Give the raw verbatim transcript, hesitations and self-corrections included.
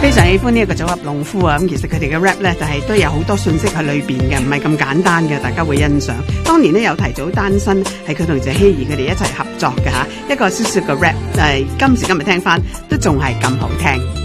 非常喜歡呢一個組合農夫啊，咁其實佢哋嘅 rap 咧就係、是、都有好多信息喺裏邊嘅，唔係咁簡單嘅，大家會欣賞。當年咧有提早單身，係佢同謝希怡佢哋一齊合作嘅嚇，一個小小嘅 rap，誒今時今日聽翻都仲係咁好聽。